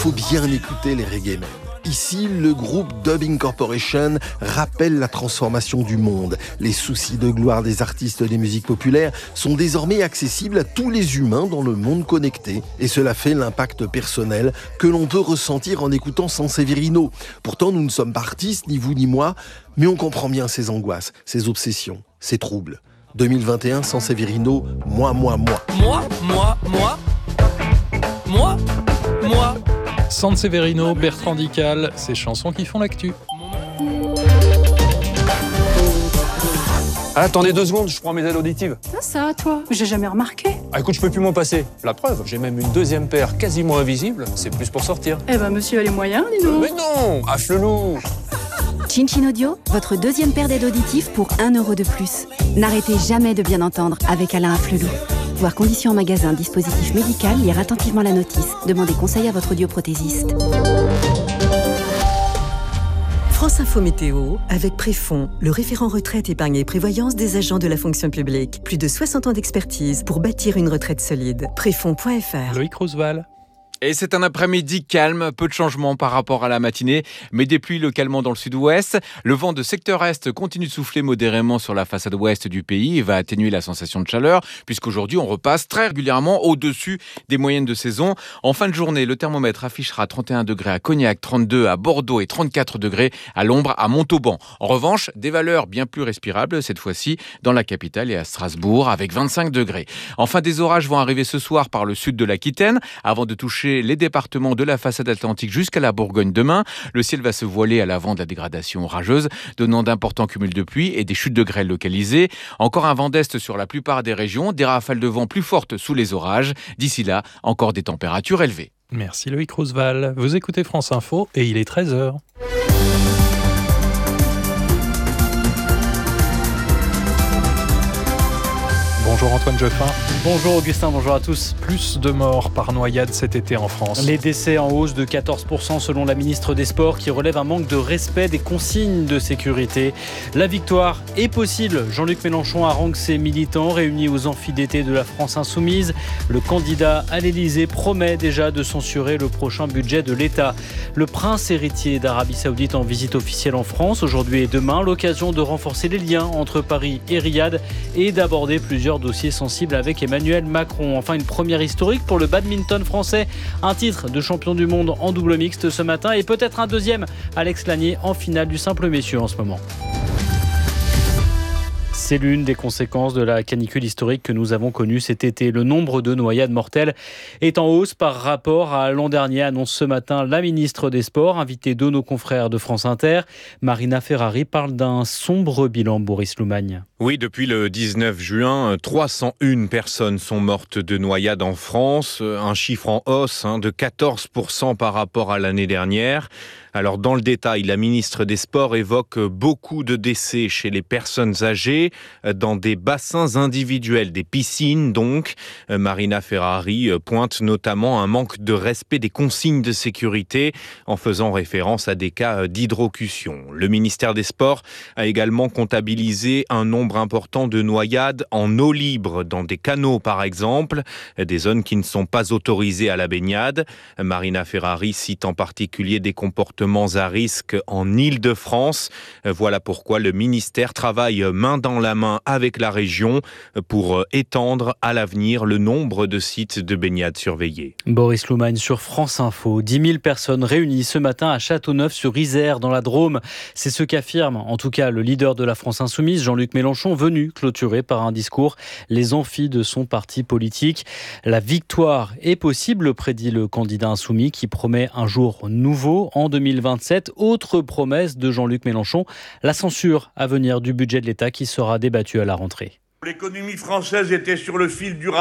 faut bien écouter les reggae men. Ici, le groupe Dubbing Corporation rappelle la transformation du monde. Les soucis de gloire des artistes des musiques populaires sont désormais accessibles à tous les humains dans le monde connecté. Et cela fait l'impact personnel que l'on peut ressentir en écoutant Sanseverino. Pourtant, nous ne sommes pas artistes, ni vous ni moi, mais on comprend bien ses angoisses, ses obsessions, ses troubles. 2021, Sanseverino, moi. Sanseverino, Bertrand Dical, ces chansons qui font l'actu. Attendez 2 secondes, je prends mes aides auditives. Ça, toi, j'ai jamais remarqué. Ah, écoute, je peux plus m'en passer. La preuve, j'ai même une 2e paire quasiment invisible. C'est plus pour sortir. Eh ben, monsieur a les moyens, dis donc. Mais non, Afflelou. Chin Audio, votre 2e paire d'aides auditives pour 1 € de plus. N'arrêtez jamais de bien entendre avec Alain Afflelou. Voir conditions en magasin, dispositif médical, lire attentivement la notice. Demandez conseil à votre audioprothésiste. France Info Météo, avec Préfond, le référent retraite, épargne et prévoyance des agents de la fonction publique. Plus de 60 ans d'expertise pour bâtir une retraite solide. Préfond.fr. Loïc Roosevelt. Et c'est un après-midi calme, peu de changements par rapport à la matinée, mais des pluies localement dans le sud-ouest. Le vent de secteur est continue de souffler modérément sur la façade ouest du pays et va atténuer la sensation de chaleur, puisqu'aujourd'hui on repasse très régulièrement au-dessus des moyennes de saison. En fin de journée, le thermomètre affichera 31 degrés à Cognac, 32 à Bordeaux et 34 degrés à l'ombre à Montauban. En revanche, des valeurs bien plus respirables, cette fois-ci dans la capitale et à Strasbourg, avec 25 degrés. Enfin, des orages vont arriver ce soir par le sud de l'Aquitaine, avant de toucher les départements de la façade atlantique jusqu'à la Bourgogne demain. Le ciel va se voiler à l'avant de la dégradation orageuse, donnant d'importants cumuls de pluie et des chutes de grêle localisées. Encore un vent d'est sur la plupart des régions, des rafales de vent plus fortes sous les orages. D'ici là, encore des températures élevées. Merci Loïc Roosevelt. Vous écoutez France Info et il est 13h. Bonjour Antoine Geoffrin. Bonjour Augustin, bonjour à tous. Plus de morts par noyade cet été en France. Les décès en hausse de 14% selon la ministre des Sports qui relève un manque de respect des consignes de sécurité. La victoire est possible. Jean-Luc Mélenchon harangue ses militants réunis aux amphis d'été de la France Insoumise. Le candidat à l'Élysée promet déjà de censurer le prochain budget de l'État. Le prince héritier d'Arabie Saoudite en visite officielle en France aujourd'hui et demain. L'occasion de renforcer les liens entre Paris et Riyad et d'aborder plusieurs dossier sensible avec Emmanuel Macron. Enfin, une première historique pour le badminton français. Un titre de champion du monde en double mixte ce matin et peut-être un deuxième. Alex Lanier en finale du simple messieurs en ce moment. C'est l'une des conséquences de la canicule historique que nous avons connue cet été. Le nombre de noyades mortelles est en hausse par rapport à l'an dernier, annonce ce matin la ministre des Sports, invitée de nos confrères de France Inter. Marina Ferrari parle d'un sombre bilan, Boris Loumagne. Oui, depuis le 19 juin, 301 personnes sont mortes de noyade en France, un chiffre en hausse de 14% par rapport à l'année dernière. Alors dans le détail, la ministre des Sports évoque beaucoup de décès chez les personnes âgées dans des bassins individuels, des piscines donc. Marina Ferrari pointe notamment un manque de respect des consignes de sécurité en faisant référence à des cas d'hydrocution. Le ministère des Sports a également comptabilisé un nombre important de noyades en eau libre, dans des canaux par exemple, des zones qui ne sont pas autorisées à la baignade. Marina Ferrari cite en particulier des comportements à risque en Île-de-France. Voilà pourquoi le ministère travaille main dans la main avec la région pour étendre à l'avenir le nombre de sites de baignade surveillés. Boris Loumagne sur France Info. 10 000 personnes réunies ce matin à Châteauneuf-sur-Isère dans la Drôme. C'est ce qu'affirme en tout cas le leader de la France Insoumise, Jean-Luc Mélenchon, venu clôturer par un discours les amphis de son parti politique. La victoire est possible, prédit le candidat insoumis qui promet un jour nouveau en 2027. Autre promesse de Jean-Luc Mélenchon, la censure à venir du budget de l'État qui sera débattue à la rentrée. L'économie française était sur le fil du